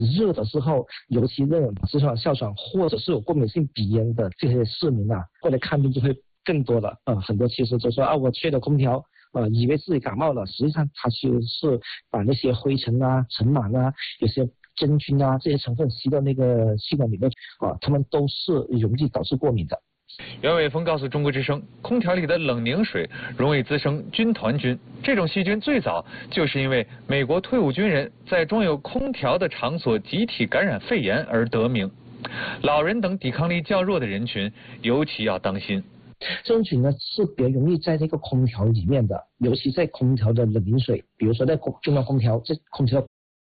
热的时候，尤其那种直肠哮喘或者是有过敏性鼻炎的这些市民啊，过来看病就会更多了。很多其实就说我吹的空调，以为自己感冒了，实际上它其实是把那些灰尘啊、尘螨啊、有些真菌啊这些成分吸到那个气管里面它们都是容易导致过敏的。 袁伟峰告诉中国之声，空调里的冷凝水容易滋生军团菌，这种细菌最早就是因为美国退伍军人在装有空调的场所集体感染肺炎而得名。老人等抵抗力较弱的人群尤其要当心。 这种菌呢是比较容易在这个空调里面的，尤其在空调的冷凝水，比如说在中央空调，这空调